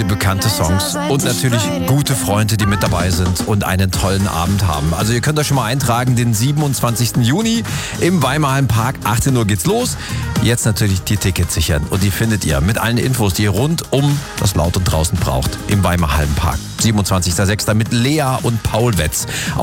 viele bekannte Songs und natürlich gute Freunde, die mit dabei sind und einen tollen Abend haben. Also ihr könnt euch schon mal eintragen, den 27. Juni im Weimarhallenpark. 18 Uhr geht's los. Jetzt natürlich die Tickets sichern und die findet ihr mit allen Infos, die ihr rund um das Laut und Draußen braucht im Weimarhallenpark. 27.06. mit Lea und Paul Wetz.